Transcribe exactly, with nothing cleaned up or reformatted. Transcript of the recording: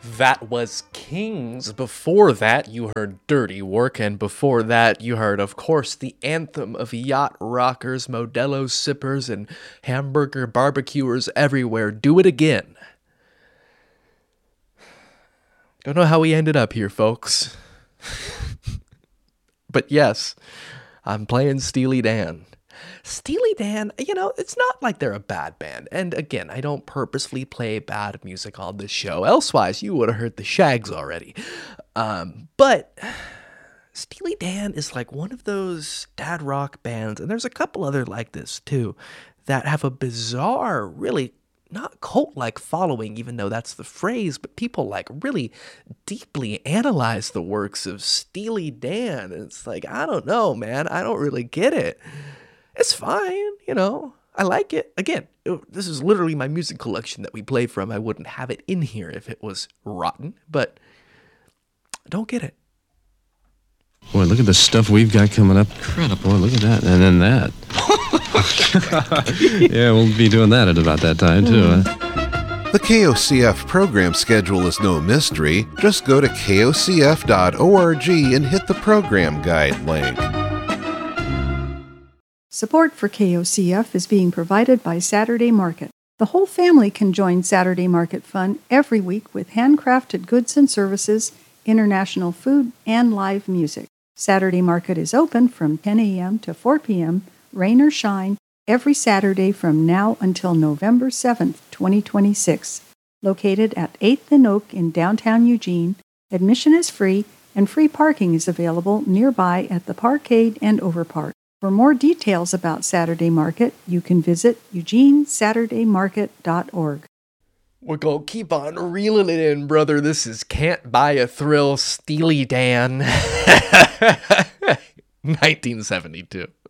That was Kings. Before that, you heard Dirty Work, and before that, you heard, of course, the anthem of yacht rockers, Modelo sippers, and hamburger barbecuers everywhere. Do It Again. Don't know how we ended up here, folks. But yes, I'm playing Steely Dan. Steely Dan, you know, it's not like they're a bad band. And again, I don't purposefully play bad music on this show. Elsewise, you would have heard the Shags already. Um, but Steely Dan is like one of those dad rock bands, and there's a couple other like this too, that have a bizarre, really not cult-like following, even though that's the phrase, but people like really deeply analyze the works of Steely Dan. And it's like, I don't know, man. I don't really get it. It's fine, you know, I like it. Again, it, this is literally my music collection that we play from. I wouldn't have it in here if it was rotten, but I don't get it. Boy, look at the stuff we've got coming up. Incredible. Boy, look at that. And then that. Yeah, we'll be doing that at about that time, too. Huh? The K O C F program schedule is no mystery. Just go to K O C F dot org and hit the program guide link. Support for K O C F is being provided by Saturday Market. The whole family can join Saturday Market Fun every week with handcrafted goods and services, international food, and live music. Saturday Market is open from ten a.m. to four p.m., rain or shine, every Saturday from now until November seventh, twenty twenty-six. Located at eighth and Oak in downtown Eugene, admission is free and free parking is available nearby at the Parkade and Overpark. For more details about Saturday Market, you can visit eugene saturday market dot org. We're gonna keep on reeling it in, brother. This is Can't Buy a Thrill, Steely Dan. nineteen seventy-two.